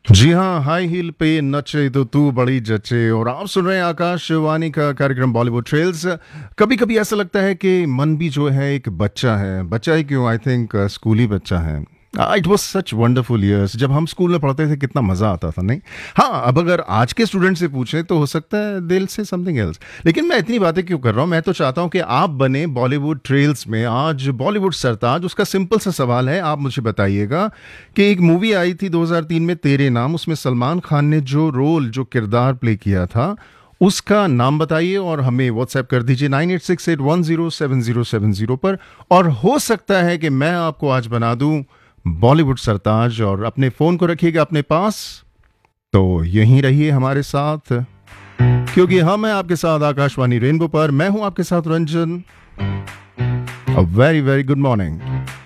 जी हाँ, high heel पे नचे तो तू बड़ी जचे और आप सुन रहे हैं आकाशवाणी का कार्यक्रम बॉलीवुड ट्रेल्स। कभी-कभी ऐसा लगता है कि मन भी जो है एक बच्चा है। बच्चा ही क्यों, आई थिंक स्कूली बच्चा है। It was such wonderful years जब हम स्कूल में पढ़ते थे कितना मज़ा आता था, नहीं? हाँ, अब अगर आज के स्टूडेंट से पूछें तो हो सकता है they will say something else. लेकिन मैं इतनी बातें क्यों कर रहा हूँ? मैं तो चाहता हूँ कि आप बने बॉलीवुड ट्रेल्स में आज बॉलीवुड सरताज। उसका सिंपल सा सवाल है, आप मुझे बताइएगा कि एक मूवी आई थी 2003 में तेरे नाम, उसमें सलमान खान ने जो किरदार प्ले किया था, उसका नाम बताइए और हमें व्हाट्सएप कर दीजिए 9868107070 पर। और हो सकता है कि मैं आपको आज बना दूं बॉलीवुड सरताज, और अपने फोन को रखिएगा अपने पास। तो यहीं रहिए हमारे साथ, क्योंकि हम हैं आपके साथ आकाशवाणी रेनबो पर। मैं हूं आपके साथ Ranjan. A very very good morning.